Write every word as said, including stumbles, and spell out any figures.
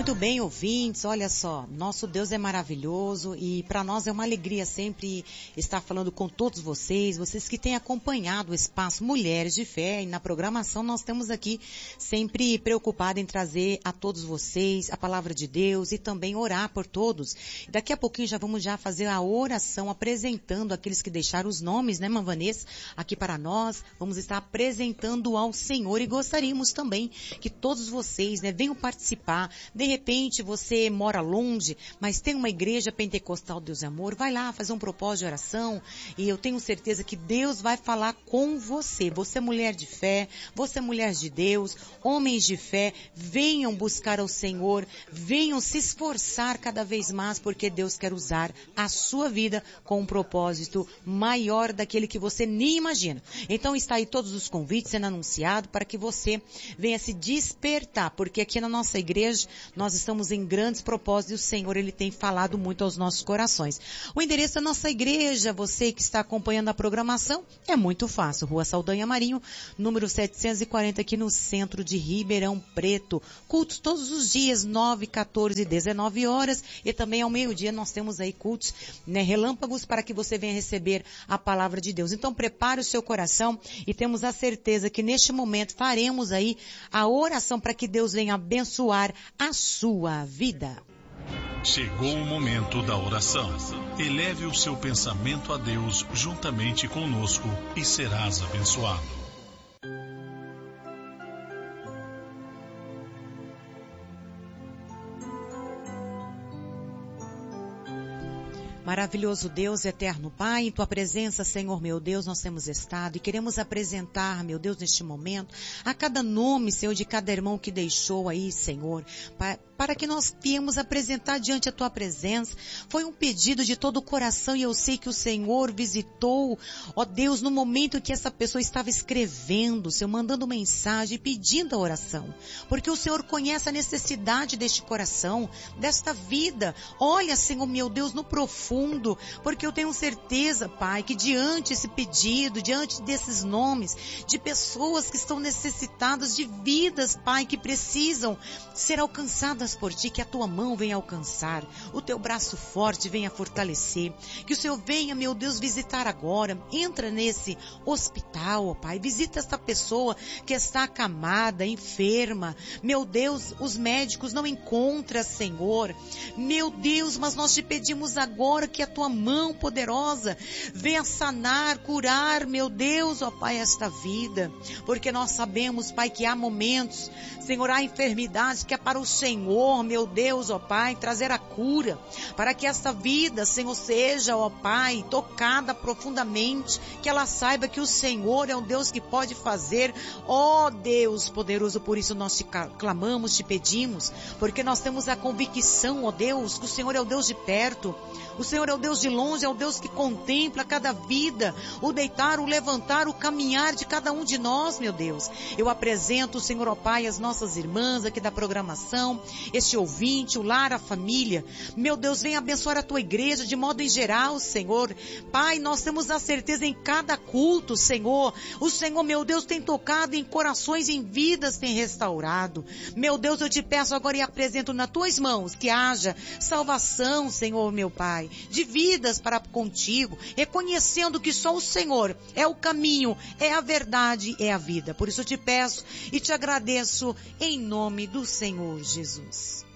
Muito bem, ouvintes, olha só, nosso Deus é maravilhoso e para nós é uma alegria sempre estar falando com todos vocês, vocês que têm acompanhado o Espaço Mulheres de Fé, e na programação nós estamos aqui sempre preocupados em trazer a todos vocês a palavra de Deus e também orar por todos. Daqui a pouquinho já vamos já fazer a oração apresentando aqueles que deixaram os nomes, né, Irmã Vanessa, aqui para nós, vamos estar apresentando ao Senhor e gostaríamos também que todos vocês, né, venham participar. De repente você mora longe, mas tem uma igreja pentecostal Deus é Amor, vai lá fazer um propósito de oração e eu tenho certeza que Deus vai falar com você. Você é mulher de fé, você é mulher de Deus, homens de fé, venham buscar ao Senhor, venham se esforçar cada vez mais porque Deus quer usar a sua vida com um propósito maior daquele que você nem imagina. Então está aí todos os convites sendo anunciados para que você venha se despertar, porque aqui na nossa igreja nós estamos em grandes propósitos e o Senhor, Ele tem falado muito aos nossos corações. O endereço da nossa igreja, você que está acompanhando a programação, é muito fácil. Rua Saldanha Marinho, número setecentos e quarenta, aqui no centro de Ribeirão Preto. Cultos todos os dias, nove, quatorze e dezenove horas. E também ao meio-dia nós temos aí cultos, né, relâmpagos para que você venha receber a palavra de Deus. Então prepare o seu coração e temos a certeza que neste momento faremos aí a oração para que Deus venha abençoar a sua vida. Chegou o momento da oração. Eleve o seu pensamento a Deus juntamente conosco e serás abençoado. Maravilhoso Deus, eterno Pai, em Tua presença, Senhor meu Deus, nós temos estado e queremos apresentar, meu Deus, neste momento, a cada nome, Senhor, de cada irmão que deixou aí, Senhor, para, para que nós viemos apresentar diante a Tua presença. Foi um pedido de todo o coração e eu sei que o Senhor visitou, ó Deus, no momento que essa pessoa estava escrevendo, Senhor, mandando mensagem, pedindo a oração, porque o Senhor conhece a necessidade deste coração, desta vida. Olha, Senhor meu Deus, no profundo, porque eu tenho certeza, Pai, que diante desse pedido, diante desses nomes, de pessoas que estão necessitadas de vidas, Pai, que precisam ser alcançadas por Ti, que a Tua mão venha alcançar, o Teu braço forte venha fortalecer, que o Senhor venha, meu Deus, visitar agora, entra nesse hospital, ó Pai, visita esta pessoa que está acamada, enferma, meu Deus, os médicos não encontram, Senhor, meu Deus, mas nós Te pedimos agora que a Tua mão poderosa venha sanar, curar, meu Deus, ó Pai, esta vida, porque nós sabemos, Pai, que há momentos, Senhor, há enfermidades que é para o Senhor, meu Deus, ó Pai, trazer a cura, para que esta vida, Senhor, seja, ó Pai, tocada profundamente, que ela saiba que o Senhor é um Deus que pode fazer, ó Deus poderoso, por isso nós te clamamos, te pedimos, porque nós temos a convicção, ó Deus, que o Senhor é o Deus de perto, o Senhor é o Deus de longe, é o Deus que contempla cada vida, o deitar, o levantar, o caminhar de cada um de nós, meu Deus. Eu apresento, Senhor, ó Pai, as nossas irmãs aqui da programação, este ouvinte, o lar, a família. Meu Deus, venha abençoar a Tua igreja de modo em geral, Senhor. Pai, nós temos a certeza em cada culto, Senhor. O Senhor, meu Deus, tem tocado em corações, em vidas, tem restaurado. Meu Deus, eu Te peço agora e apresento nas Tuas mãos que haja salvação, Senhor, meu Pai, de vidas para contigo, reconhecendo que só o Senhor é o caminho, é a verdade, é a vida. Por isso eu te peço e te agradeço em nome do Senhor Jesus.